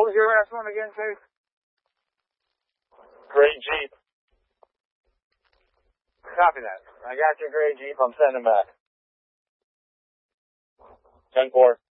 What was your last one again, Chase? Gray Jeep. Copy that. I got your gray Jeep. I'm sending back. 10-4.